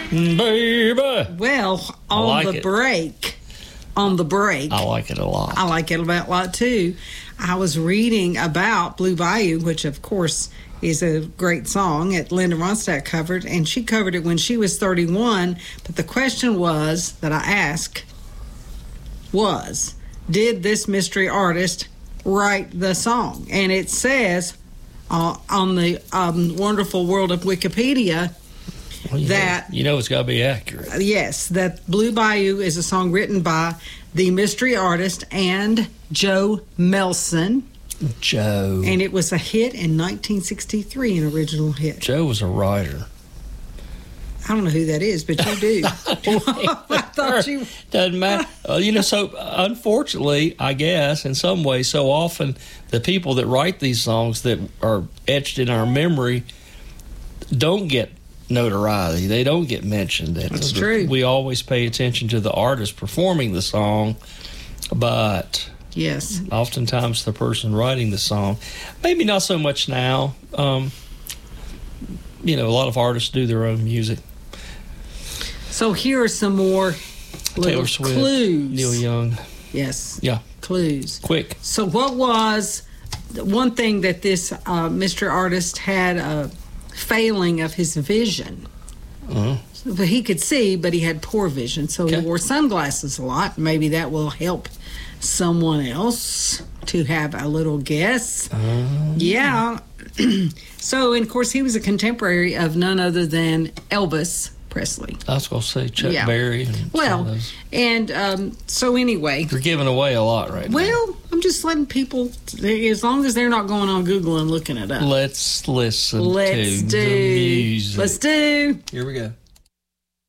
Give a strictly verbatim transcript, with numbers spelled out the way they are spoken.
Baby. Well, on like the it. break, on the break, I like it a lot. I like it a lot too. I was reading about Blue Bayou, which of course is a great song that Linda Ronstadt covered, and she covered it when she was thirty-one. But the question was that I asked was, did this mystery artist write the song? And it says uh, on the um, wonderful world of Wikipedia Well, you that know, you know it's got to be accurate. yes, that Blue Bayou is a song written by the mystery artist and Joe Melson, Joe. and it was a hit in nineteen sixty-three, an original hit. Joe was a writer. I don't know who that is, but you do. I thought you. Doesn't matter. Uh, you know, so unfortunately, I guess, in some ways, so often the people that write these songs that are etched in our memory don't get notoriety. They don't get mentioned. That's true. We always pay attention to the artist performing the song, but Yes. oftentimes the person writing the song, maybe not so much now. Um, you know, a lot of artists do their own music. So here are some more little Taylor Swift, clues. Neil Young. Yes. Yeah, Clues. quick. So what was the one thing that this uh, Mister Artist had a failing of his vision? Uh-huh. But he could see, but he had poor vision, so Okay. he wore sunglasses a lot. Maybe that will help someone else to have a little guess. Uh, Yeah. So, and of course, he was a contemporary of none other than Elvis Presley. I was going to say Chuck Yeah. Berry. And some of Well, those. and um, so anyway, You're giving away a lot right now. well, I'm just letting people, as long as they're not going on Google and looking it up. Let's listen Let's to do. the music. Let's do. Here we go.